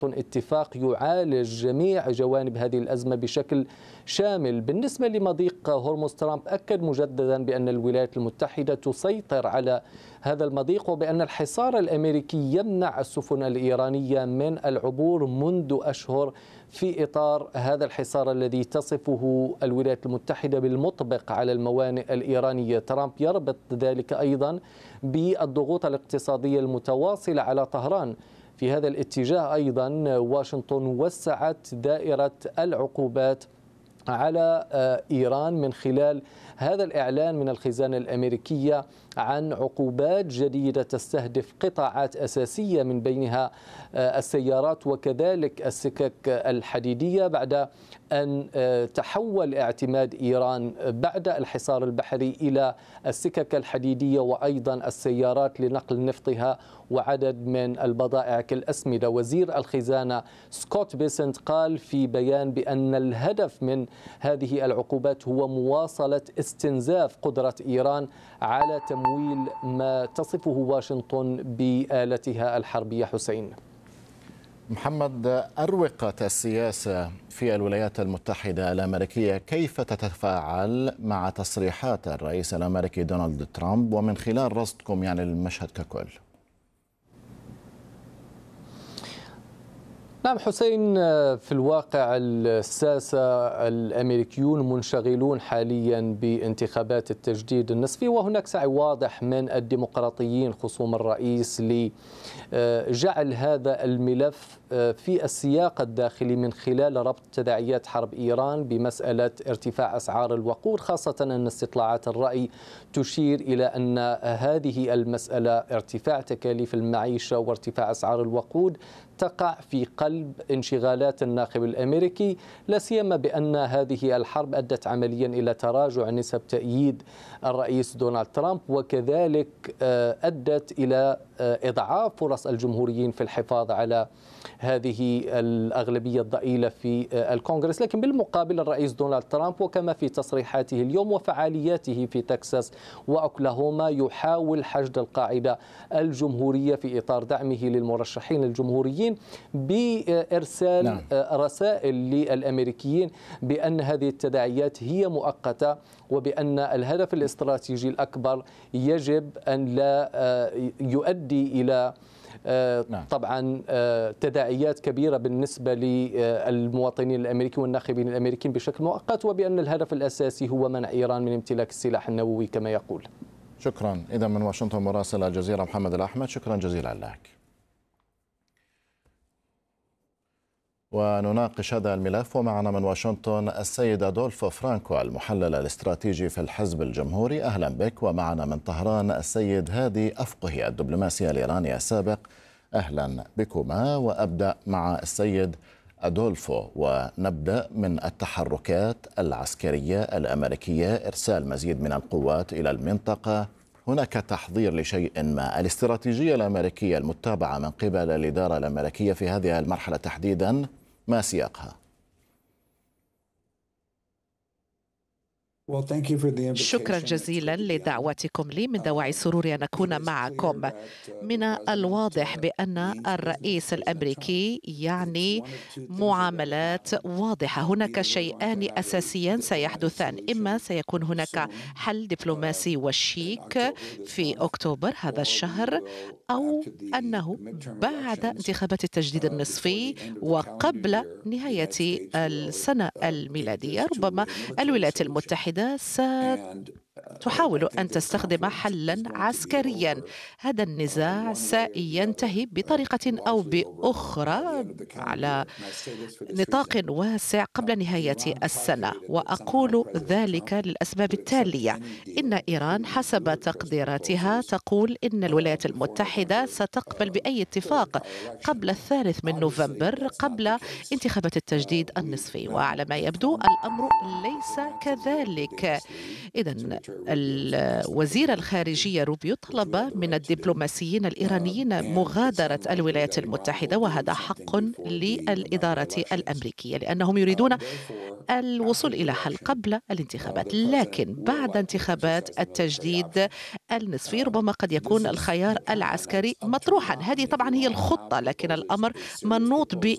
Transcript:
اتفاق يعالج جميع جوانب هذه الأزمة بشكل شامل. بالنسبة لمضيق هرمز، ترامب أكد مجددا بأن الولايات المتحدة تسيطر على هذا المضيق، وبأن الحصار الأمريكي يمنع السفن الإيرانية من العبور منذ أشهر في إطار هذا الحصار الذي تصفه الولايات المتحدة بالمطبق على الموانئ الإيرانية. ترامب يربط ذلك أيضا بالضغوط الاقتصادية المتواصلة على طهران. في هذا الاتجاه أيضا واشنطن وسعت دائرة العقوبات على إيران من خلال هذا الإعلان من الخزانة الأمريكية عن عقوبات جديدة تستهدف قطاعات أساسية من بينها السيارات وكذلك السكك الحديدية، بعد أن تحول اعتماد إيران بعد الحصار البحري إلى السكك الحديدية وأيضا السيارات لنقل نفطها وعدد من البضائع كالأسمدة. وزير الخزانة سكوت بيسنت قال في بيان بأن الهدف من هذه العقوبات هو مواصلة استنزاف قدرة إيران على تمويل ما تصفه واشنطن بآلتها الحربية. حسين محمد، أروقة السياسة في الولايات المتحدة الأمريكية كيف تتفاعل مع تصريحات الرئيس الأمريكي دونالد ترامب، ومن خلال رصدكم يعني المشهد ككل؟ نعم حسين، في الواقع الساسة الأمريكيون منشغلون حاليا بانتخابات التجديد النصفي، وهناك سعي واضح من الديمقراطيين خصوم الرئيس لجعل هذا الملف في السياق الداخلي من خلال ربط تداعيات حرب إيران بمسألة ارتفاع أسعار الوقود، خاصة أن استطلاعات الرأي تشير إلى أن هذه المسألة ارتفاع تكاليف المعيشة وارتفاع أسعار الوقود تقع في قلب انشغالات الناخب الأمريكي، لا سيما بأن هذه الحرب أدت عمليا إلى تراجع نسب تأييد الرئيس دونالد ترامب، وكذلك أدت إلى إضعاف فرص الجمهوريين في الحفاظ على هذه الأغلبية الضئيلة في الكونغرس. لكن بالمقابل الرئيس دونالد ترامب وكما في تصريحاته اليوم وفعالياته في تكساس وأوكلاهوما يحاول حشد القاعدة الجمهورية في إطار دعمه للمرشحين الجمهوريين بإرسال رسائل للأمريكيين بأن هذه التداعيات هي مؤقتة، وبأن الهدف الاستراتيجي الأكبر يجب أن لا يؤدي إلى طبعا تداعيات كبيرة بالنسبة للمواطنين الأمريكيين والناخبين الأمريكيين بشكل مؤقت، وبأن الهدف الأساسي هو منع إيران من امتلاك السلاح النووي كما يقول. شكرا. إذا من واشنطن مراسل الجزيرة محمد الأحمد، شكرا جزيلا لك. ونناقش هذا الملف ومعنا من واشنطن السيد أدولفو فرانكو المحلل الاستراتيجي في الحزب الجمهوري. أهلا بك. ومعنا من طهران السيد هادي أفقهي الدبلوماسي الإيراني السابق. أهلا بكما. وأبدأ مع السيد أدولفو ونبدأ من التحركات العسكرية الأمريكية، إرسال مزيد من القوات إلى المنطقة. هناك تحضير لشيء ما. الاستراتيجية الأمريكية المتبعة من قبل الإدارة الأمريكية في هذه المرحلة تحديدا ما سياقها؟ شكرا جزيلا لدعوتكم لي. من دواعي سروري أن أكون معكم. من الواضح بأن الرئيس الأمريكي يعني معاملات واضحة. هناك شيئان أساسيان سيحدثان: إما سيكون هناك حل دبلوماسي وشيك في أكتوبر هذا الشهر، أو أنه بعد انتخابات التجديد النصفي وقبل نهاية السنة الميلادية ربما الولايات المتحدة ستحاول أن تستخدم حلا عسكريا. هذا النزاع سينتهي بطريقة أو بأخرى على نطاق واسع قبل نهاية السنة، وأقول ذلك للأسباب التالية: إن إيران حسب تقديراتها تقول إن الولايات المتحدة ستقبل بأي اتفاق قبل 3 من نوفمبر قبل انتخابات التجديد النصفي، وعلى ما يبدو الأمر ليس كذلك. إذن وزير الخارجية روبيو طلب من الدبلوماسيين الإيرانيين مغادرة الولايات المتحدة، وهذا حق للإدارة الأمريكية لأنهم يريدون الوصول إلى حل قبل الانتخابات. لكن بعد انتخابات التجديد النصفي ربما قد يكون الخيار العسكري مطروحا. هذه طبعا هي الخطة، لكن الأمر منوط